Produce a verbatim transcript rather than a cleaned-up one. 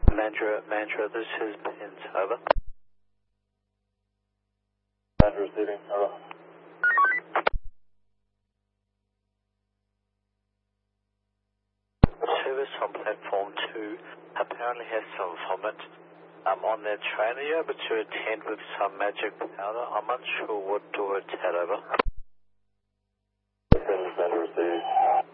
Mandra, Mandra, this is Pins, over. Mandra receiving, over. Service on platform two apparently has some vomit um, on their train. Are you able to attend with some magic powder? I'm unsure what door it's at, over.